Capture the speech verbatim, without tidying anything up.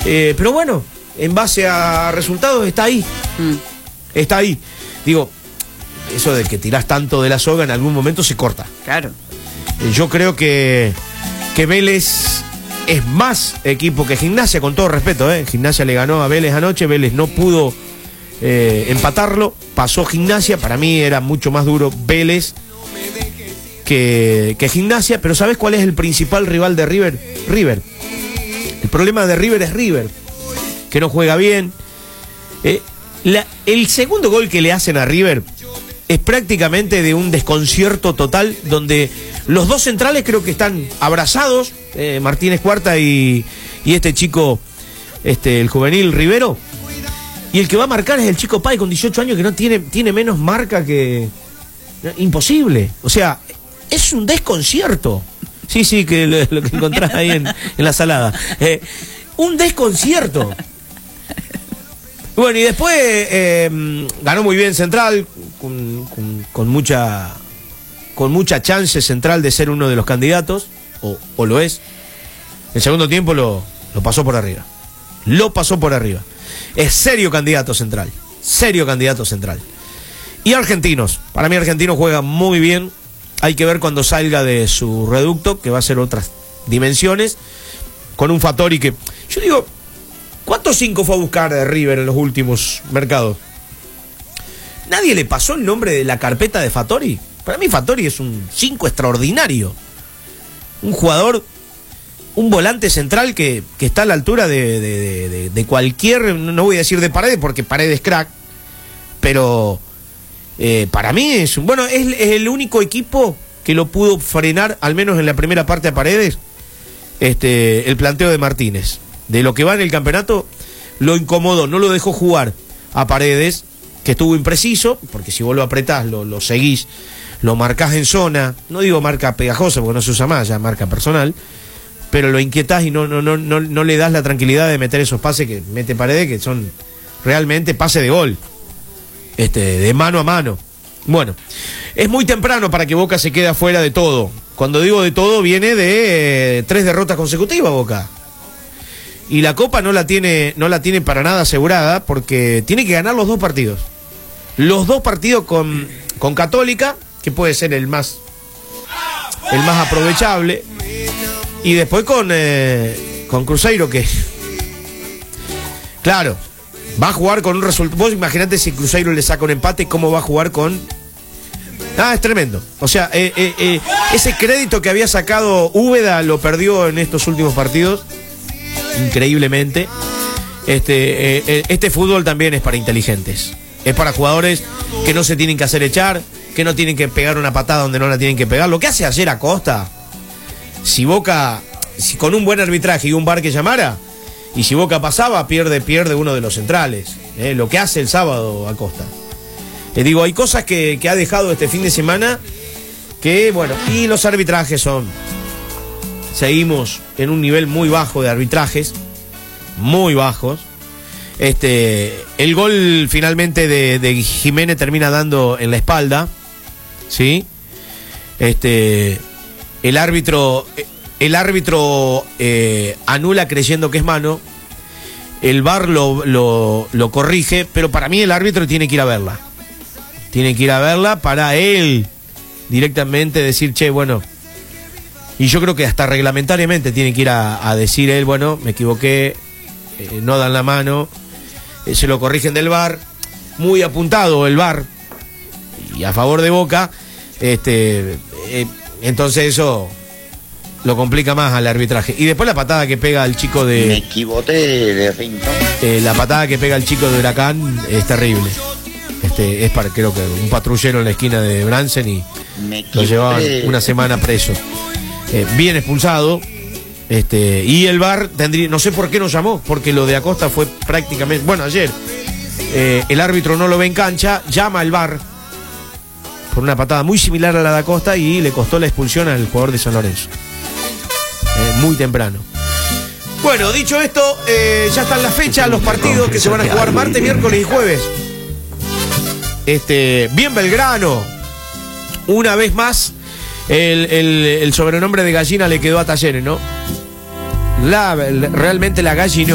Eh, pero bueno, en base a resultados está ahí. Mm. Está ahí. Digo, eso de que tirás tanto de la soga en algún momento se corta. Claro. Eh, yo creo que, que Vélez es más equipo que Gimnasia, con todo respeto, ¿eh? Gimnasia le ganó a Vélez anoche, Vélez no pudo eh, empatarlo, pasó Gimnasia, para mí era mucho más duro Vélez que, que Gimnasia, pero ¿sabes cuál es el principal rival de River? River. El problema de River es River, que no juega bien. Eh, la, el segundo gol que le hacen a River es prácticamente de un desconcierto total, donde los dos centrales creo que están abrazados, eh, Martínez Cuarta y, y este chico, este el juvenil Rivero, y el que va a marcar es el chico Pai con dieciocho años, que no tiene, tiene menos marca que... No, imposible, o sea, es un desconcierto. Sí, sí, que lo, lo que encontrás ahí en, en la salada. Eh, un desconcierto. Bueno, y después eh, ganó muy bien Central, con, con, con mucha con mucha chance Central de ser uno de los candidatos, o, o lo es. El segundo tiempo lo, lo pasó por arriba. Lo pasó por arriba. Es serio candidato Central. Serio candidato Central. Y Argentinos. Para mí Argentinos juega muy bien. Hay que ver cuando salga de su reducto, que va a ser otras dimensiones, con un Fattori que... Yo digo, ¿cuántos cinco fue a buscar de River en los últimos mercados? ¿Nadie le pasó el nombre de la carpeta de Fattori? Para mí Fattori es un cinco extraordinario. Un jugador, un volante central que, que está a la altura de, de, de, de cualquier, no voy a decir de Paredes, porque Paredes crack, pero... Eh, para mí es un, bueno, es, es el único equipo que lo pudo frenar, al menos en la primera parte a Paredes, este, el planteo de Martínez. De lo que va en el campeonato, lo incomodó, no lo dejó jugar a Paredes, que estuvo impreciso, porque si vos lo apretás, lo, lo seguís, lo marcás en zona, no digo marca pegajosa porque no se usa más, ya marca personal, pero lo inquietás y no, no, no, no, no le das la tranquilidad de meter esos pases que mete Paredes, que son realmente pases de gol. Este, de mano a mano. Bueno, es muy temprano para que Boca se quede afuera de todo. Cuando digo de todo, viene de eh, tres derrotas consecutivas Boca. Y la Copa no la tiene, no la tiene para nada asegurada, porque tiene que ganar los dos partidos. Los dos partidos con, con Católica, que puede ser el más, el más aprovechable. Y después con, eh, con Cruzeiro, que... Claro... Va a jugar con un resultado. Vos imaginate si Cruzeiro le saca un empate, cómo va a jugar con... Ah, es tremendo. O sea, eh, eh, eh, ese crédito que había sacado Úbeda lo perdió en estos últimos partidos. Increíblemente. Este, eh, este fútbol también es para inteligentes. Es para jugadores que no se tienen que hacer echar, que no tienen que pegar una patada donde no la tienen que pegar. Lo que hace ayer Acosta, si Boca, si con un buen arbitraje y un V A R que llamara... Y si Boca pasaba, pierde, pierde uno de los centrales. Eh, lo que hace el sábado Acosta. Eh, digo, hay cosas que, que ha dejado este fin de semana que, bueno, y los arbitrajes son... Seguimos en un nivel muy bajo de arbitrajes. Muy bajos. Este, el gol finalmente de, de Jiménez termina dando en la espalda. ¿Sí? Este, el árbitro... El árbitro eh, anula creyendo que es mano. El V A R lo, lo, lo corrige, pero para mí el árbitro tiene que ir a verla. Tiene que ir a verla para él directamente decir, che, bueno. Y yo creo que hasta reglamentariamente tiene que ir a, a decir él, bueno, me equivoqué, eh, no dan la mano, eh, se lo corrigen del V A R. Muy apuntado el V A R y a favor de Boca. Este, eh, entonces eso... lo complica más al arbitraje. Y después la patada que pega el chico de... Me equivoqué de Rinton. Eh, la patada que pega el chico de Huracán es terrible. Este, es para, creo que un patrullero en la esquina de Bransen y lo llevaban una semana preso. Eh, bien expulsado. Este, y el V A R tendría, no sé por qué no llamó, porque lo de Acosta fue prácticamente... Bueno, ayer eh, el árbitro no lo ve en cancha, llama al V A R por una patada muy similar a la de Acosta y le costó la expulsión al jugador de San Lorenzo. Eh, muy temprano. Bueno, dicho esto, eh, ya están las fechas, los partidos que se van a jugar martes, miércoles y jueves. Este, bien Belgrano. Una vez más, el, el, el sobrenombre de gallina le quedó a Talleres, ¿no? La, realmente la gallinó.